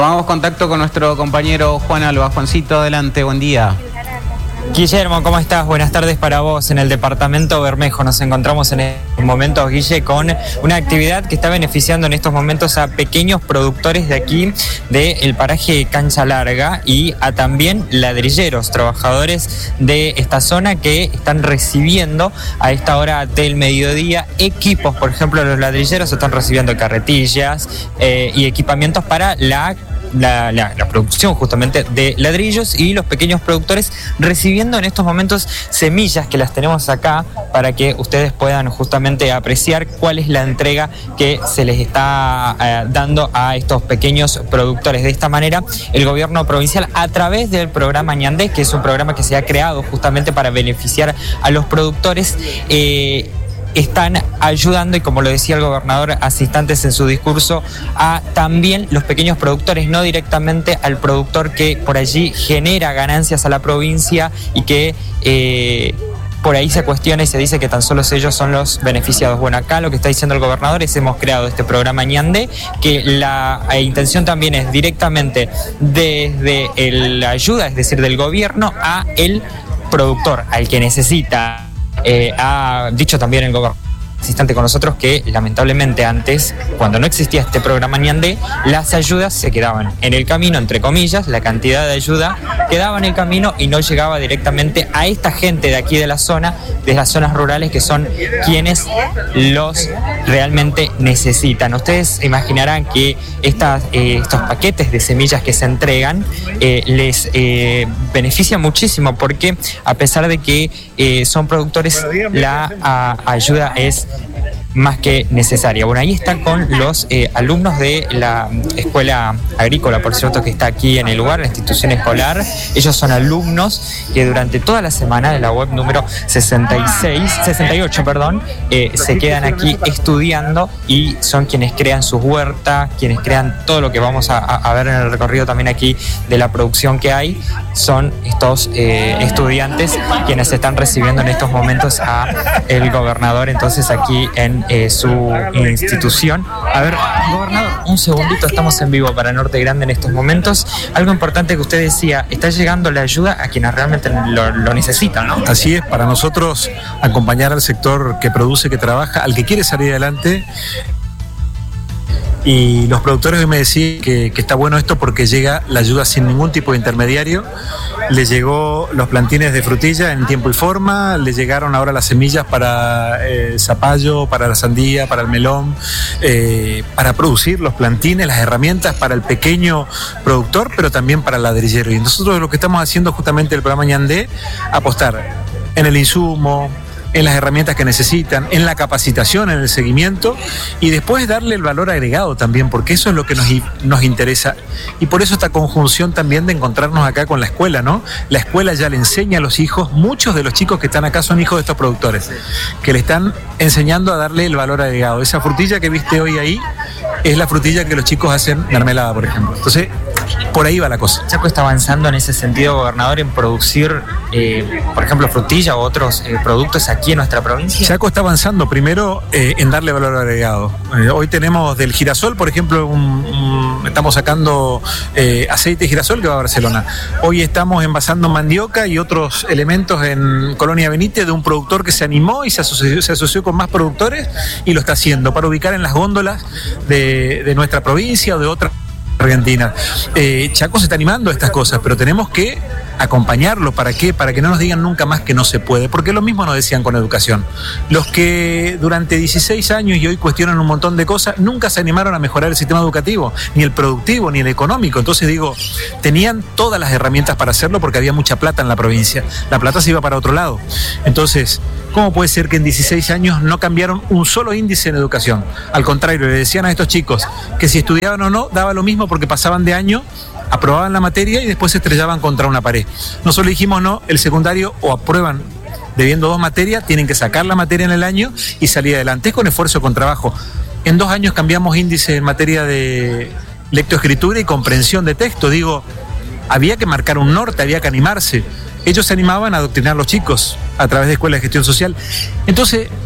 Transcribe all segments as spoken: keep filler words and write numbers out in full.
Tomamos contacto con nuestro compañero Juan Alba. Juancito, adelante, buen día. Guillermo, ¿cómo estás? Buenas tardes para vos. En el departamento Bermejo nos encontramos en estos momentos, Guille, con una actividad que está beneficiando en estos momentos a pequeños productores de aquí, del paraje Cancha Larga, y a también ladrilleros, trabajadores de esta zona que están recibiendo a esta hora del mediodía equipos. Por ejemplo, los ladrilleros están recibiendo carretillas eh, y equipamientos para la La, la, la producción justamente de ladrillos, y los pequeños productores recibiendo en estos momentos semillas que las tenemos acá para que ustedes puedan justamente apreciar cuál es la entrega que se les está eh, dando a estos pequeños productores. De esta manera, el gobierno provincial, a través del programa Ñandé, que es un programa que se ha creado justamente para beneficiar a los productores, eh, están ayudando, y como lo decía el gobernador hace instantes en su discurso, a también los pequeños productores, no directamente al productor que por allí genera ganancias a la provincia y que eh, por ahí se cuestiona y se dice que tan solo ellos son los beneficiados. Bueno, acá lo que está diciendo el gobernador es: hemos creado este programa Ñandé, que la eh, intención también es directamente desde el, la ayuda, es decir, del gobierno a el productor, al que necesita. Eh, ha dicho también el gobernador instante con nosotros que lamentablemente antes, cuando no existía este programa Ñandé, las ayudas se quedaban en el camino, entre comillas, la cantidad de ayuda quedaba en el camino y no llegaba directamente a esta gente de aquí de la zona, de las zonas rurales, que son quienes los realmente necesitan. Ustedes imaginarán que estas, eh, estos paquetes de semillas que se entregan eh, les eh, benefician muchísimo, porque a pesar de que eh, son productores, la a, ayuda es más que necesaria. Bueno, ahí están con los eh, alumnos de la escuela agrícola, por cierto, que está aquí en el lugar, la institución escolar. Ellos son alumnos que durante toda la semana de la web número sesenta y seis, sesenta y ocho, perdón, eh, se quedan aquí estudiando, y son quienes crean sus huertas, quienes crean todo lo que vamos a, a ver en el recorrido también aquí de la producción que hay. Son estos eh, estudiantes quienes están recibiendo en estos momentos a el gobernador, entonces aquí en Eh, su institución. A ver, gobernador, un segundito, estamos en vivo para Norte Grande en estos momentos. Algo importante que usted decía: está llegando la ayuda a quienes realmente lo, lo necesitan, ¿no? Así es, para nosotros acompañar al sector que produce, que trabaja, al que quiere salir adelante. Y los productores hoy me decían que, que está bueno esto porque llega la ayuda sin ningún tipo de intermediario. Les llegó los plantines de frutilla en tiempo y forma, les llegaron ahora las semillas para el eh, zapallo, para la sandía, para el melón, eh, para producir los plantines, las herramientas para el pequeño productor, pero también para el ladrillero. Y nosotros lo que estamos haciendo justamente el programa Ñandé, apostar en el insumo, en las herramientas que necesitan, en la capacitación, en el seguimiento, y después darle el valor agregado también, porque eso es lo que nos, nos interesa. Y por eso esta conjunción también de encontrarnos acá con la escuela, ¿no? La escuela ya le enseña a los hijos, muchos de los chicos que están acá son hijos de estos productores, que le están enseñando a darle el valor agregado. Esa frutilla que viste hoy ahí es la frutilla que los chicos hacen mermelada, por ejemplo. Entonces, por ahí va la cosa. Chaco está avanzando en ese sentido, gobernador, en producir, eh, por ejemplo, frutilla o otros eh, productos aquí en nuestra provincia. Chaco está avanzando primero eh, en darle valor agregado. Eh, hoy tenemos del girasol, por ejemplo, un, un, estamos sacando eh, aceite de girasol que va a Barcelona. Hoy estamos envasando mandioca y otros elementos en Colonia Benítez, de un productor que se animó y se asoció, se asoció con más productores y lo está haciendo para ubicar en las góndolas de, de nuestra provincia o de otras Argentina. Eh, Chaco se está animando a estas cosas, pero tenemos que acompañarlo. ¿Para qué? Para que no nos digan nunca más que no se puede, porque lo mismo nos decían con educación. Los que durante dieciséis años y hoy cuestionan un montón de cosas, nunca se animaron a mejorar el sistema educativo, ni el productivo, ni el económico. Entonces digo, tenían todas las herramientas para hacerlo porque había mucha plata en la provincia. La plata se iba para otro lado. Entonces, ¿cómo puede ser que en dieciséis años no cambiaron un solo índice en educación? Al contrario, le decían a estos chicos que si estudiaban o no, daba lo mismo porque pasaban de año, aprobaban la materia y después se estrellaban contra una pared. Nosotros le dijimos, no, el secundario o aprueban debiendo dos materias, tienen que sacar la materia en el año y salir adelante. Es con esfuerzo, con trabajo. En dos años cambiamos índice en materia de lectoescritura y comprensión de texto. Digo, había que marcar un norte, había que animarse. Ellos se animaban a adoctrinar a los chicos a través de escuelas de gestión social. Entonces,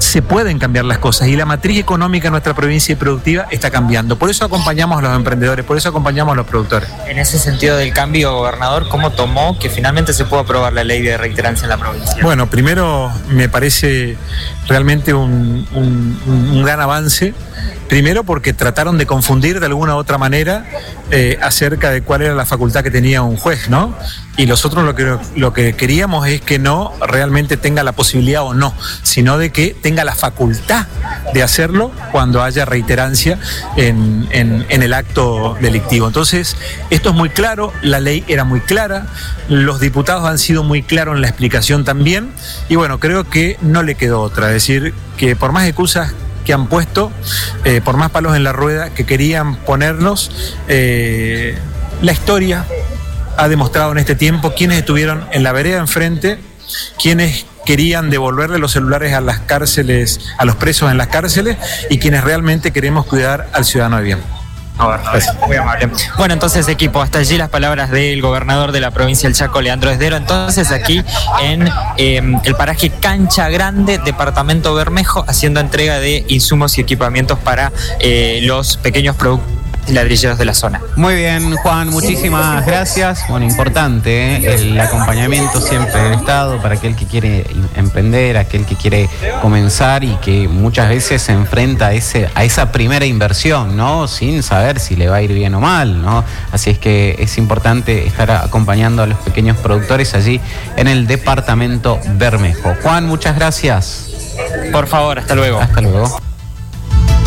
se pueden cambiar las cosas y la matriz económica en nuestra provincia y productiva está cambiando. Por eso acompañamos a los emprendedores, por eso acompañamos a los productores. En ese sentido del cambio, gobernador, ¿cómo tomó que finalmente se pueda aprobar la ley de reiterancia en la provincia? Bueno, primero me parece realmente un, un, un gran avance. Primero porque trataron de confundir de alguna u otra manera eh, acerca de cuál era la facultad que tenía un juez, ¿no? Y nosotros lo que, lo que queríamos es que no realmente tenga la posibilidad o no, sino de que tenga la facultad de hacerlo cuando haya reiterancia en, en, en el acto delictivo. Entonces, esto es muy claro, la ley era muy clara, los diputados han sido muy claros en la explicación también, y bueno, creo que no le quedó otra, es decir, que por más excusas que han puesto, eh, por más palos en la rueda que querían ponernos, eh, la historia ha demostrado en este tiempo quiénes estuvieron en la vereda enfrente, quiénes querían devolverle los celulares a las cárceles, a los presos en las cárceles, y quienes realmente queremos cuidar al ciudadano de bien. Muy amable. Bueno, entonces, equipo, hasta allí las palabras del gobernador de la provincia del Chaco, Leandro Esdero. Entonces, aquí en eh, el paraje Cancha Grande, departamento Bermejo, haciendo entrega de insumos y equipamientos para eh, los pequeños productores y ladrilleros de la zona. Muy bien, Juan, muchísimas gracias. Bueno, importante, ¿eh? El acompañamiento siempre del Estado para aquel que quiere emprender, aquel que quiere comenzar y que muchas veces se enfrenta a, ese, a esa primera inversión, ¿no? Sin saber si le va a ir bien o mal, ¿no? Así es que es importante estar acompañando a los pequeños productores allí en el departamento Bermejo. Juan, muchas gracias. Por favor, hasta luego. Hasta luego.